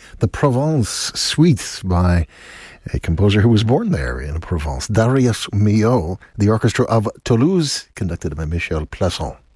The Provence Suite by a composer who was born there in Provence, Darius Milhaud, the Orchestra of Toulouse, conducted by Michel Plasson.